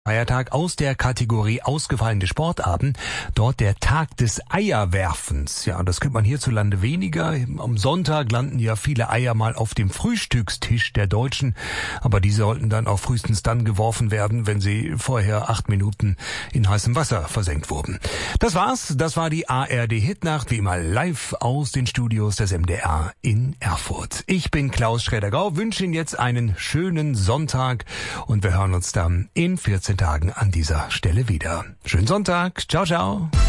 Feiertag aus der Kategorie ausgefallene Sportarten. Dort der Tag des Eierwerfens. Ja, das kennt man hierzulande weniger. Am Sonntag landen ja viele Eier mal auf dem Frühstückstisch der Deutschen. Aber die sollten dann auch frühestens dann geworfen werden, wenn sie vorher 8 Minuten in heißem Wasser versenkt wurden. Das war's. Das war die ARD Hitnacht, wie immer live aus den Studios des MDR in Erfurt. Ich bin Klaus Schräder-Grau, wünsche Ihnen jetzt einen schönen Sonntag und wir hören uns dann in 14 Tagen an dieser Stelle wieder. Schönen Sonntag. Ciao, ciao.